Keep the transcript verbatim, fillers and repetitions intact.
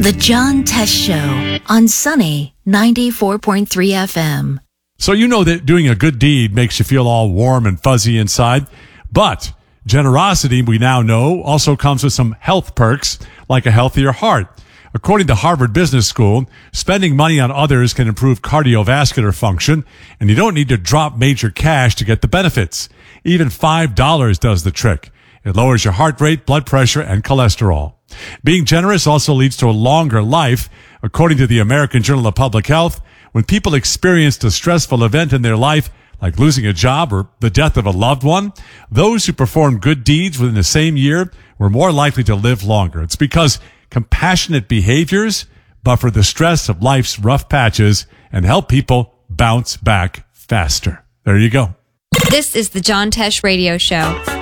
The John Test Show on Sunny ninety-four point three F M. So you know that doing a good deed makes you feel all warm and fuzzy inside, but generosity, we now know, also comes with some health perks like a healthier heart. According to Harvard Business School, spending money on others can improve cardiovascular function, and you don't need to drop major cash to get the benefits. Even five dollars does the trick. It lowers your heart rate, blood pressure, and cholesterol. Being generous also leads to a longer life. According to the American Journal of Public Health, when people experienced a stressful event in their life, like losing a job or the death of a loved one, those who performed good deeds within the same year were more likely to live longer. It's because compassionate behaviors buffer the stress of life's rough patches and help people bounce back faster. There you go. This is the John Tesh Radio Show.